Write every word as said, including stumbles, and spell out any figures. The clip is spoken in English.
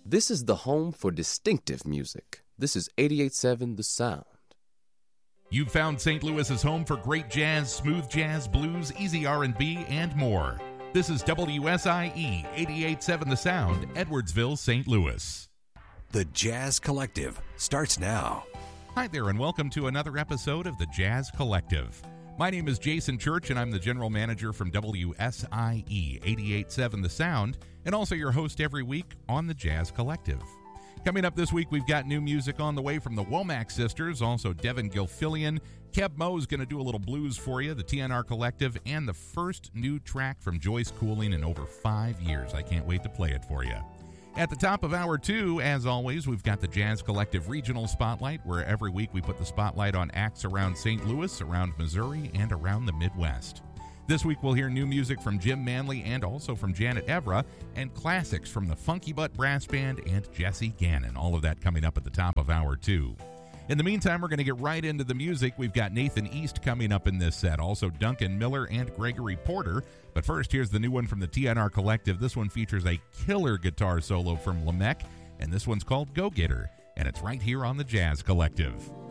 This is the home for distinctive music. This is eighty-eight point seven The Sound. You've found Saint Louis's home for great jazz, smooth jazz, blues, easy R and B, and more. This is W S I E eighty-eight point seven The Sound, Edwardsville, Saint Louis. The Jazz Collective starts now. Hi there, and welcome to another episode of The Jazz Collective. My name is Jason Church, and I'm the general manager from W S I E eighty-eight point seven The Sound, and also your host every week on The Jazz Collective. Coming up this week, we've got new music on the way from the Womack Sisters, also Devin Gilfillian. Keb Mo's going to do a little blues for you, the T N R Collective, and the first new track from Joyce Cooling in over five years. I can't wait to play it for you. At the top of hour two, as always, we've got the Jazz Collective Regional Spotlight, where every week we put the spotlight on acts around Saint Louis, around Missouri, and around the Midwest. This week we'll hear new music from Jim Manley and also from Janet Evra, and classics from the Funky Butt Brass Band and Jesse Gannon. All of that coming up at the top of hour two. In the meantime, we're going to get right into the music. We've got Nathan East coming up in this set, also Duncan Miller and Gregory Porter. But first, here's the new one from the T N R Collective. This one features a killer guitar solo from Lamech, and this one's called Go Getter, and it's right here on the Jazz Collective.